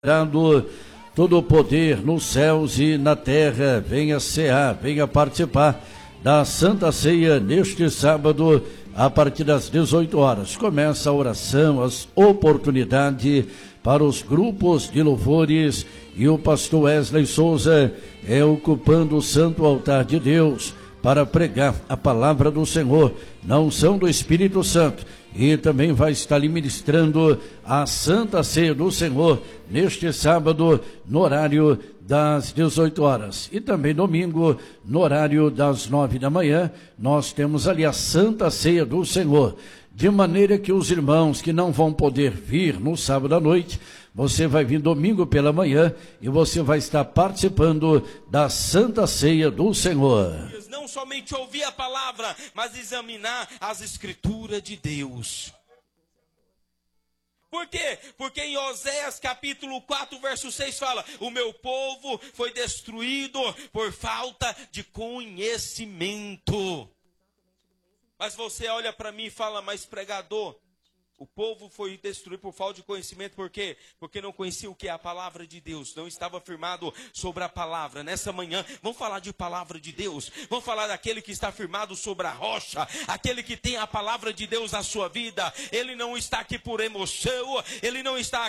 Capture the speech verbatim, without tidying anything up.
todo o poder nos céus e na terra. Venha cear, venha participar da Santa Ceia neste sábado, a partir das dezoito horas. Começa a oração, as oportunidades para os grupos de louvores, e o pastor Wesley Souza é ocupando o santo altar de Deus para pregar a palavra do Senhor, na unção do Espírito Santo, e também vai estar lhe ministrando a Santa Ceia do Senhor neste sábado, no horário das dezoito horas. E também domingo, no horário das nove da manhã, nós temos ali a Santa Ceia do Senhor. De maneira que os irmãos que não vão poder vir no sábado à noite, você vai vir domingo pela manhã e você vai estar participando da Santa Ceia do Senhor. Não somente ouvir a palavra, mas examinar as escrituras de Deus. Por quê? Porque em Oséias capítulo quatro, verso seis fala: o meu povo foi destruído por falta de conhecimento. Mas você olha para mim e fala: mas pregador, o povo foi destruído por falta de conhecimento. Por quê? Porque não conhecia o que é a palavra de Deus, não estava firmado sobre a palavra. Nessa manhã, vamos falar de palavra de Deus, vamos falar daquele que está firmado sobre a rocha, aquele que tem a palavra de Deus na sua vida. Ele não está aqui por emoção, ele não está